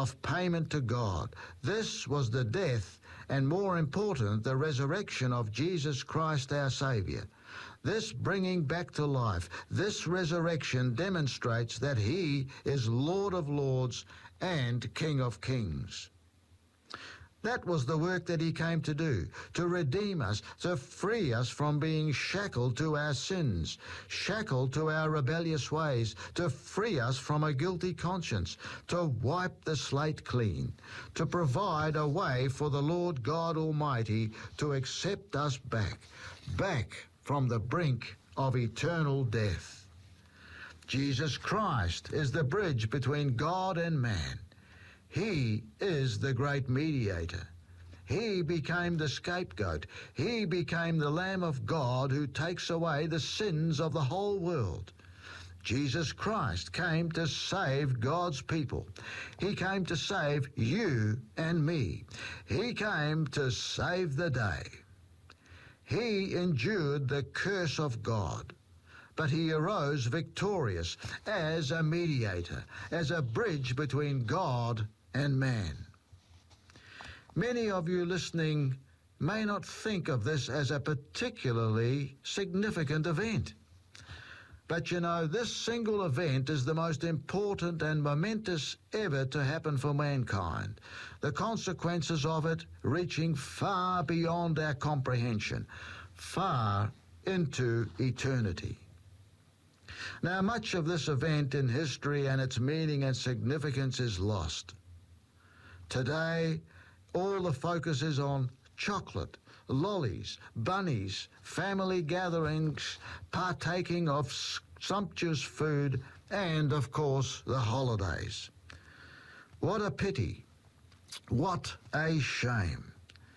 of payment to God. This was the death, and more important, the resurrection of Jesus Christ our Saviour. This bringing back to life, this resurrection demonstrates that he is Lord of Lords and King of Kings. That was the work that he came to do, to redeem us, to free us from being shackled to our sins, shackled to our rebellious ways, to free us from a guilty conscience, to wipe the slate clean, to provide a way for the Lord God Almighty to accept us back from the brink of eternal death. Jesus Christ is the bridge between God and man. He is the great mediator. He became the scapegoat. He became the Lamb of God who takes away the sins of the whole world. Jesus Christ came to save God's people. He came to save you and me. He came to save the day. He endured the curse of God, but he arose victorious as a mediator, as a bridge between God and man. Many of you listening may not think of this as a particularly significant event. But you know, this single event is the most important and momentous ever to happen for mankind. The consequences of it reaching far beyond our comprehension, far into eternity. Now, much of this event in history and its meaning and significance is lost. Today, all the focus is on chocolate, lollies, bunnies, family gatherings, partaking of sumptuous food, and, of course, the holidays. What a pity. What a shame.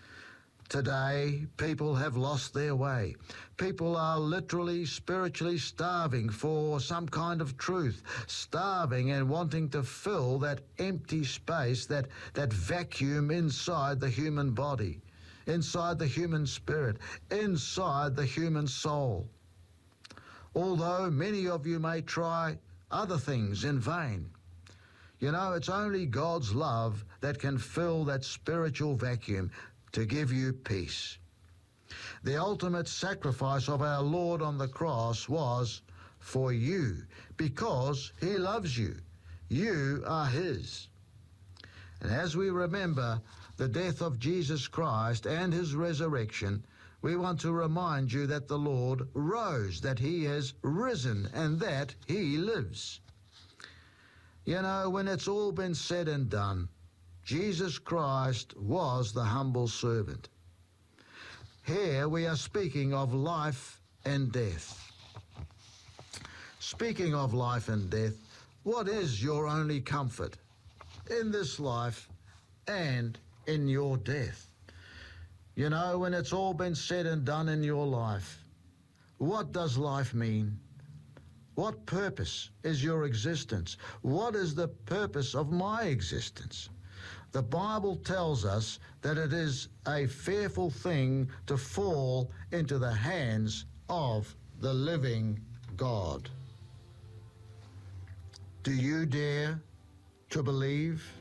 Today, people have lost their way. People are literally, spiritually starving for some kind of truth, starving and wanting to fill that empty space, that vacuum inside the human body, inside the human spirit, inside the human soul. Although many of you may try other things in vain, you know, it's only God's love that can fill that spiritual vacuum to give you peace. The ultimate sacrifice of our Lord on the cross was for you, because he loves you. You are his. And as we remember the death of Jesus Christ and his resurrection, we want to remind you that the Lord rose, that he has risen, and that he lives. You know, when it's all been said and done, Jesus Christ was the humble servant. Here we are speaking of life and death. Speaking of life and death, what is your only comfort in this life and in your death? You know, when it's all been said and done in your life, what does life mean? What purpose is your existence? What is the purpose of my existence? The Bible tells us that it is a fearful thing to fall into the hands of the living God. Do you dare to believe?